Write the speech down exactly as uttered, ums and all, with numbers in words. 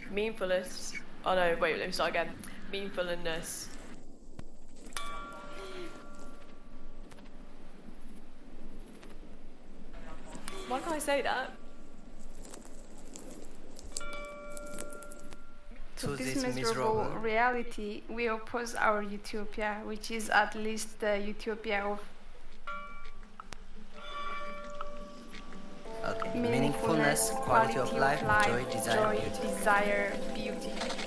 Meanfulness. Oh no, wait, let me start again. Meanfulness. Why can't I say that? To this miserable reality, we oppose our utopia, which is at least the utopia of Okay. meaningfulness, quality of life, joy, desire, beauty.